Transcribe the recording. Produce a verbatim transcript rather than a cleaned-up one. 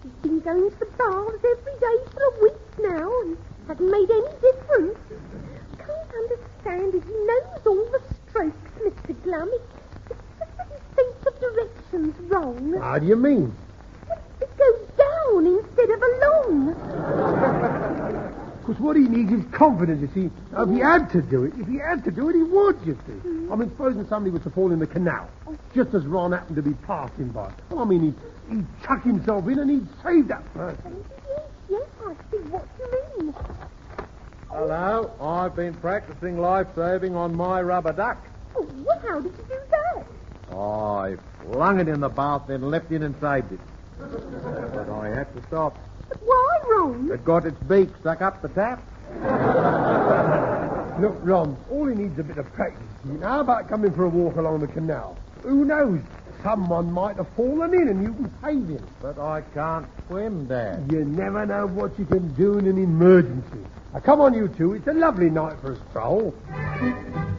He's been going to the baths every day for a week now and hasn't made any difference. I can't understand it. He knows all the strokes, Mister Glum. It's just that his sense of direction's wrong. How do you mean? It goes down instead of along. Because what he needs is confidence, you see. Now, if he had to do it, if he had to do it, he would, you see. Mm. I mean, supposing somebody was to fall in the canal, just as Ron happened to be passing by. Well, I mean, he'd, he'd chuck himself in and he'd save that person. Yes, yes, I see what you mean. Hello, I've been practicing life-saving on my rubber duck. Oh, well, how did you do that? I flung it in the bath, then leapt in and saved it. But I had to stop. But why, Ron? It got its beak stuck up the tap. Look, Ron, all he needs is a bit of practice. You know, how about coming for a walk along the canal? Who knows? Someone might have fallen in and you can save him. But I can't swim, Dad. You never know what you can do in an emergency. Now, come on, you two. It's a lovely night for a stroll.